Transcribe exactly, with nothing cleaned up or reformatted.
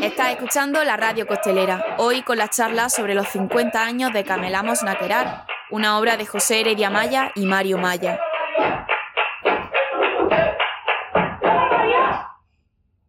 Estás escuchando la Radio Costelera, hoy con la charla sobre los cincuenta años de Camelamos Naquerar, una obra de José Heredia Maya y Mario Maya.